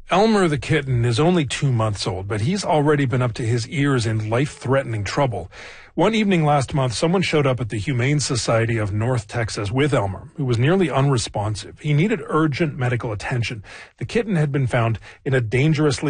Elmer the kitten is only 2 months old, but he's already been up to his ears in life-threatening trouble. One evening last month, someone showed up at the Humane Society of North Texas with Elmer, who was nearly unresponsive. He needed urgent medical attention. The kitten had been found in a dangerously